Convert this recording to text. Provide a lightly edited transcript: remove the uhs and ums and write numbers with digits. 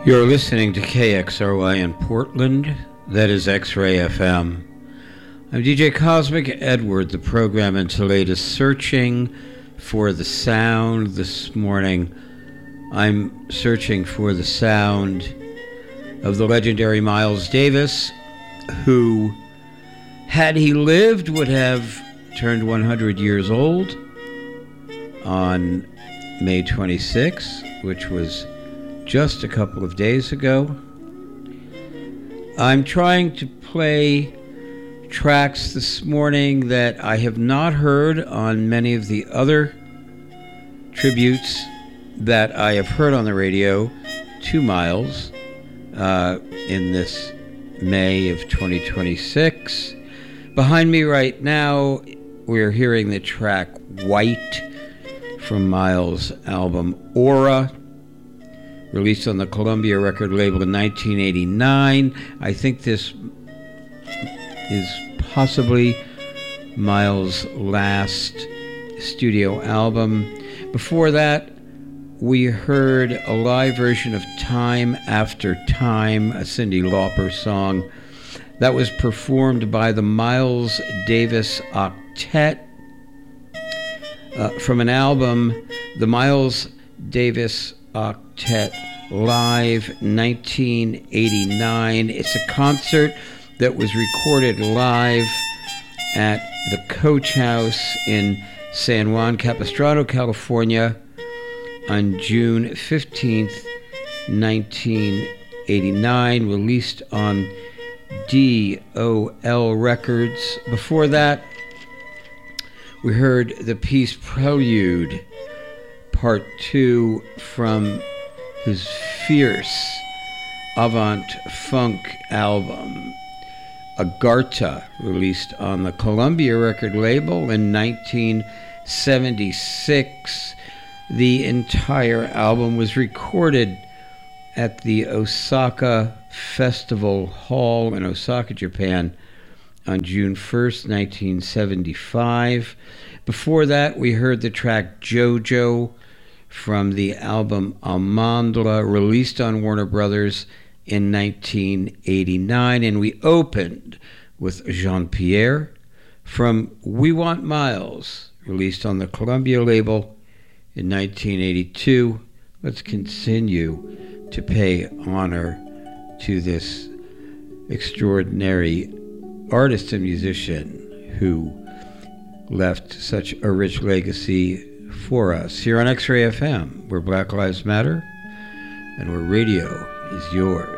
You're listening to KXRY in Portland, that is X-Ray FM. I'm DJ Cosmic Edward. The program and Toledo is searching for the sound this morning. I'm searching for the sound of the legendary Miles Davis, who, had he lived, would have turned 100 years old on May 26, which was just a couple of days ago. I'm trying to play tracks this morning that I have not heard on many of the other tributes that I have heard on the radio to Miles in this May of 2026. Behind me right now, we're hearing the track White from Miles' album Aura, released on the Columbia record label in 1989. I think this is possibly Miles' last studio album. Before that, we heard a live version of Time After Time, a Cyndi Lauper song that was performed by the Miles Davis Octet from an album, the Miles Davis Octet Live 1989. It's a concert that was recorded live at the Coach House in San Juan Capistrano, California on June 15th, 1989, released on DOL Records. Before that, we heard the piece Prelude Part 2 from his fierce avant-funk album, Agartha, released on the Columbia record label in 1976. The entire album was recorded at the Osaka Festival Hall in Osaka, Japan on June 1st, 1975. Before that, we heard the track Jojo from the album Almandla, released on Warner Brothers in 1989. And we opened with Jean-Pierre from We Want Miles, released on the Columbia label in 1982. Let's continue to pay honor to this extraordinary artist and musician who left such a rich legacy for us here on X-Ray FM, where Black Lives Matter and where radio is yours.